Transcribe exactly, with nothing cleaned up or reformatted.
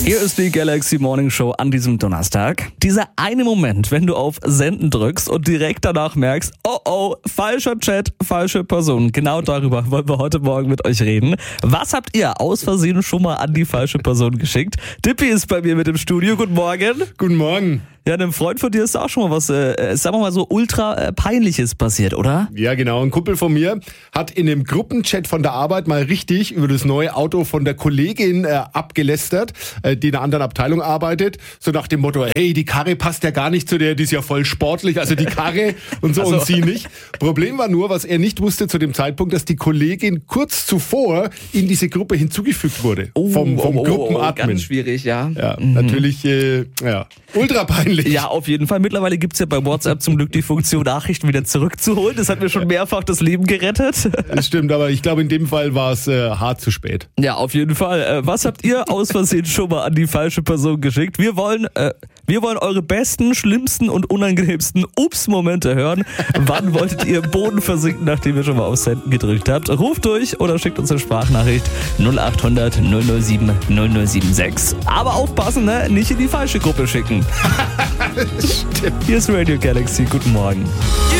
Hier ist die Galaxy Morning Show an diesem Donnerstag. Dieser eine Moment, wenn du auf Senden drückst und direkt danach merkst, oh oh, falscher Chat, falsche Person. Genau darüber wollen wir heute Morgen mit euch reden. Was habt ihr aus Versehen schon mal an die falsche Person geschickt? Dippy ist bei mir mit im Studio. Guten Morgen. Guten Morgen. Ja, einem Freund von dir ist auch schon mal was, äh, sagen wir mal so, ultra äh, Peinliches passiert, oder? Ja, genau. Ein Kumpel von mir hat in einem Gruppenchat von der Arbeit mal richtig über das neue Auto von der Kollegin äh, abgelästert, äh, die in einer anderen Abteilung arbeitet. So nach dem Motto, hey, die Karre passt ja gar nicht zu der, die ist ja voll sportlich, also die Karre und so, also. Und sie nicht. Problem war nur, was er nicht wusste zu dem Zeitpunkt, dass die Kollegin kurz zuvor in diese Gruppe hinzugefügt wurde. Oh, vom vom oh, oh, Gruppenadmin. Ganz schwierig, ja. Ja, mhm. natürlich, äh, ja, ultra peinlich. Ja, auf jeden Fall. Mittlerweile gibt's ja bei WhatsApp zum Glück die Funktion, Nachrichten wieder zurückzuholen. Das hat mir schon mehrfach das Leben gerettet. Das stimmt, aber ich glaube, in dem Fall war es äh, hart zu spät. Ja, auf jeden Fall. Äh, was habt ihr aus Versehen schon mal an die falsche Person geschickt? Wir wollen, äh, wir wollen eure besten, schlimmsten und unangenehmsten Ups-Momente hören. Wann wolltet ihr im Boden versinken, nachdem ihr schon mal auf Senden gedrückt habt? Ruft durch oder schickt uns eine Sprachnachricht null acht hundert null null sieben null null sieben sechs. Aber aufpassen, ne? Nicht in die falsche Gruppe schicken. Stimmt. Hier ist Radio Galaxy. Guten Morgen.